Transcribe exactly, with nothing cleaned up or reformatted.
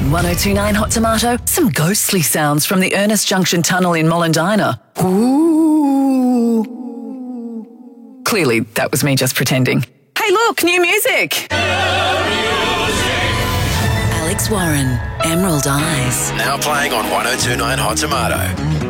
On one oh two point nine Hot Tomato, some ghostly sounds from the Ernest Junction Tunnel in Mollendina. Ooh. Clearly, that was me just pretending. Hey, look, new music. Alex Warren, Emerald Eyes. Now playing on one oh two point nine Hot Tomato.